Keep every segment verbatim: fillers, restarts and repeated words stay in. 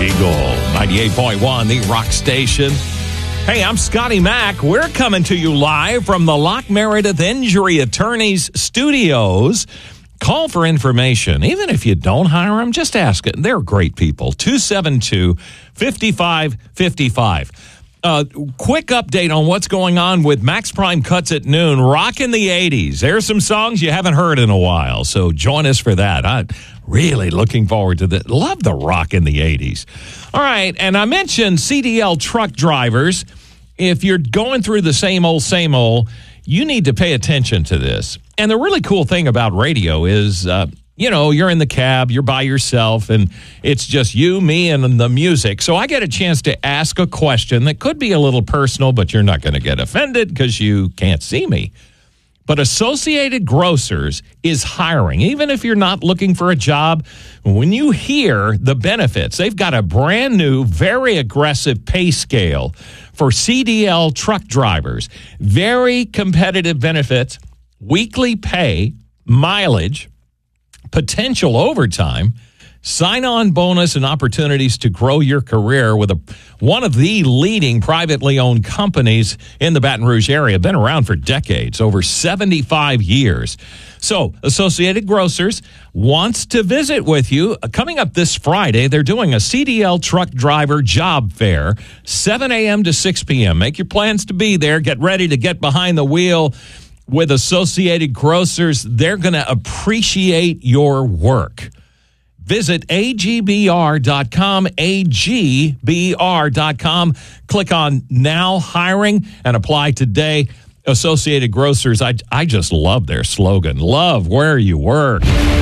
Eagle ninety-eight point one, the rock station. Hey, I'm Scotty Mack. We're coming to you live from the Lock Meredith Injury Attorneys Studios. Call for information. Even if you don't hire them, just ask it. They're great people. two seven two, five five five five. Uh, quick update on what's going on with Max Prime Cuts at Noon, rocking the eighties. There's some songs you haven't heard in a while, so join us for that. I'm really looking forward to that. Love the rock in the eighties. All right, and I mentioned C D L truck drivers. If you're going through the same old, same old, you need to pay attention to this. And the really cool thing about radio is, uh, you know, you're in the cab, you're by yourself, and it's just you, me, and the music. So I get a chance to ask a question that could be a little personal, but you're not going to get offended because you can't see me. But Associated Grocers is hiring. Even if you're not looking for a job, when you hear the benefits, they've got a brand new, very aggressive pay scale for C D L truck drivers. Very competitive benefits, weekly pay, mileage, potential overtime, sign-on bonus, and opportunities to grow your career with a, one of the leading privately owned companies in the Baton Rouge area. Been around for decades, over seventy-five years. So Associated Grocers wants to visit with you. Coming up this Friday, they're doing a C D L truck driver job fair, seven a.m. to six p.m. Make your plans to be there. Get ready to get behind the wheel with Associated Grocers. They're going to appreciate your work. Visit A G B R dot com, A G B R dot com. Click on Now Hiring and apply today. Associated Grocers, I, I just love their slogan. Love where you work.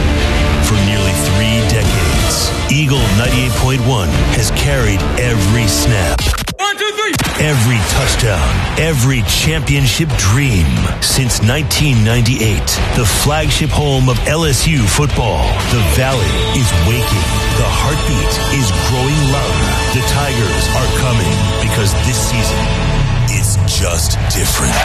For nearly three decades, Eagle ninety-eight point one has carried every snap. One, two, three. Every touchdown, every championship dream. Since nineteen ninety-eight, the flagship home of L S U football. The Valley is waking. The heartbeat is growing louder. The Tigers are coming because this season, it's just different.